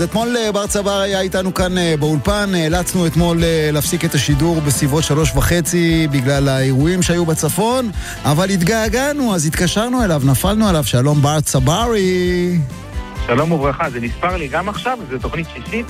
אז אתמול בר צבר היה איתנו כאן באולפן, נאלצנו אתמול להפסיק את השידור בסביבות 3:30 בגלל האירועים שהיו בצפון, אבל התגעגענו, אז התקשרנו אליו, נפלנו עליו. שלום בר צברי. שלום וברכה, זה נספר לי גם עכשיו? זה תוכנית שישית?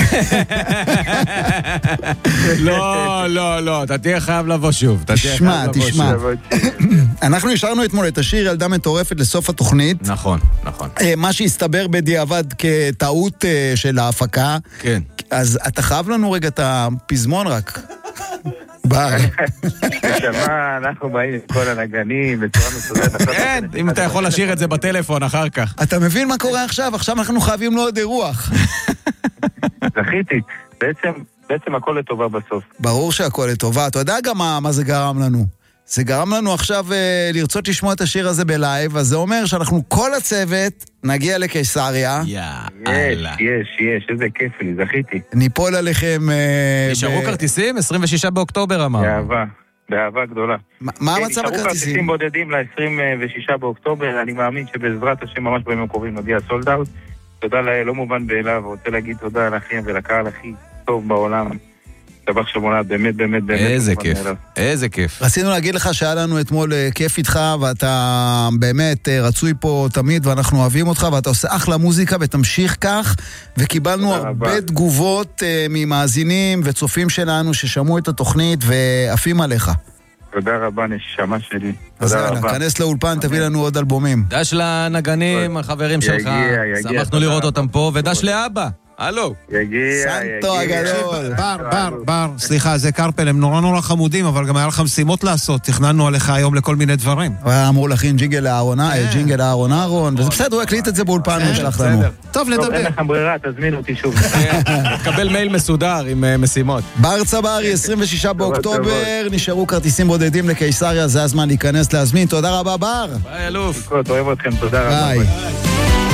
לא, אתה תהיה חייב לבוא שוב. תשמע. אנחנו השארנו אתמול את השיר ילדה מטורפת לסוף התוכנית. נכון. מה שהסתבר בדיעבד כטעות של ההפקה. כן. אז אתה חייב לנו רגע את הפזמון רק. בר. שמה, אנחנו באים את כל הנגנים בצורה מסודרת. כן, אם אתה יכול לשיר את זה בטלפון אחר כך. אתה מבין מה קורה עכשיו? עכשיו אנחנו חייבים לו עוד אירוח. זכיתי. בעצם הכל לטובה בסוף. ברור שהכל לטובה. אתה יודע גם מה זה גרם לנו. זה גרם לנו עכשיו לרצות לשמוע את השיר הזה בלייב, אז זה אומר שאנחנו כל הצוות נגיע לקיסריה. יש, איזה כיף לי, זכיתי. ניפול עליכם... נשארו כרטיסים? 26 באוקטובר אמר. באהבה גדולה. מה המצב הכרטיסים? נשארו הכרטיסים? כרטיסים בודדים ל-26 באוקטובר, אני מאמין שבעזרת השם ממש בימים הקרובים נודיע סולד אאוט. תודה לא מובן באליו, רוצה להגיד תודה לכם ולקהל הכי טוב בעולם. טבח שמונה, באמת. איזה כיף. רצינו להגיד לך שהיה לנו אתמול כיף איתך, ואתה באמת רצוי פה תמיד, ואנחנו אוהבים אותך, ואתה עושה אחלה מוזיקה, ותמשיך כך, וקיבלנו הרבה תגובות ממאזינים וצופים שלנו ששמעו את התוכנית, ועפים עליך. תודה רבה, נשמה שלי. אז יאללה, כנס לאולפן, תביא לנו עוד אלבומים. דש לנגנים, החברים שלך. שמחנו לראות אותם פה, ודש לאבא. הלו. סנטו הגדול. בר, סליחה, זה קרפל, הם נורא חמודים, אבל גם היה לך משימות לעשות, תכננו עליך היום לכל מיני דברים. הוא היה אמור להכין ג'ינגל אהרון, וזה בסדר, הוא הקליט את זה באולפן, הוא שלח לנו. טוב, לדבר. אין לכם ברירה, תזמינו אותי שוב. תקבל מייל מסודר עם משימות. בר צברי, 26 באוקטובר, נשארו כרטיסים בודדים לקיסריה, זה הזמן להיכנס להזמין. תודה רבה, בר. ביי, אלוף. אוהב אתכם, תודה רבה. ביי.